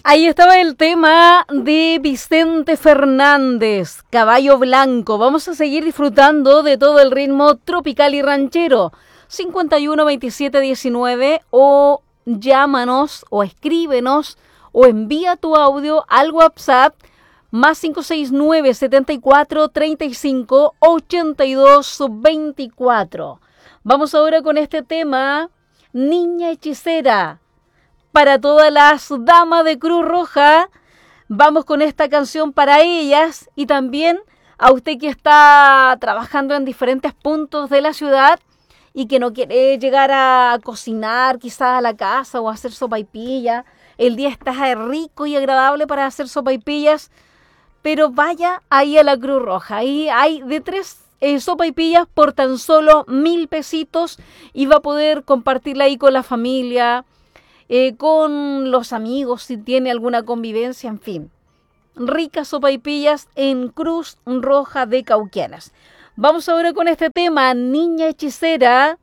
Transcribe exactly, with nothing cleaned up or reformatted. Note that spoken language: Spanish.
Ahí estaba el tema de Vicente Fernández, Caballo Blanco. Vamos a seguir disfrutando de todo el ritmo tropical y ranchero. cincuenta y uno, veintisiete, diecinueve o llámanos o escríbenos o envía tu audio al WhatsApp más cinco seis nueve, setenta y cuatro, treinta y cinco, ochenta y dos, veinticuatro. Vamos ahora con este tema, Niña Hechicera. Para todas las damas de Cruz Roja, vamos con esta canción para ellas y también a usted que está trabajando en diferentes puntos de la ciudad y que no quiere llegar a cocinar quizás a la casa o hacer sopaipilla. El día está rico y agradable para hacer sopaipillas, pero vaya ahí a la Cruz Roja. Ahí hay de tres eh, sopaipillas por tan solo mil pesitos y va a poder compartirla ahí con la familia, Eh, con los amigos, si tiene alguna convivencia, en fin. Ricas sopaipillas en Cruz Roja de Cauquenes. Vamos ahora con este tema, Niña Hechicera,